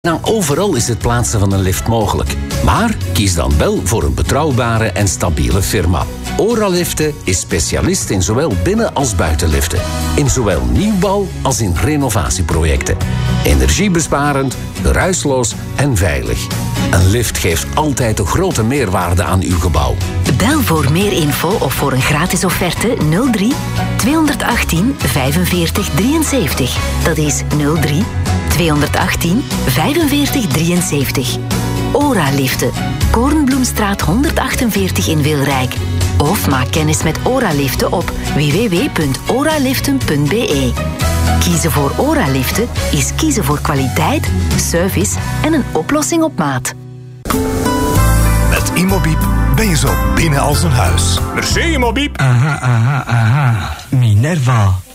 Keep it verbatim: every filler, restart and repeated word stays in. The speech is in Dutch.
Nou, overal is het plaatsen van een lift mogelijk. Maar kies dan wel voor een betrouwbare en stabiele firma. Oraliften is specialist in zowel binnen- als buitenliften. In zowel nieuwbouw als in renovatieprojecten. Energiebesparend, geruisloos en veilig. Een lift geeft altijd een grote meerwaarde aan uw gebouw. Bel voor meer info of voor een gratis offerte nul drie tweehonderdachttien vijfenveertig drieënzeventig. Dat is nul drie tweehonderdachttien vijfenveertig drieënzeventig. Oraliften, Koornbloemstraat honderdachtenveertig in Wilrijk. Of maak kennis met Oraliften op w w w punt oraliften punt b e. Kiezen voor Oraliften is kiezen voor kwaliteit, service en een oplossing op maat. Met Immobiep ben je zo binnen als een huis. Merci, Immobiep. Aha, aha, aha. Minerva.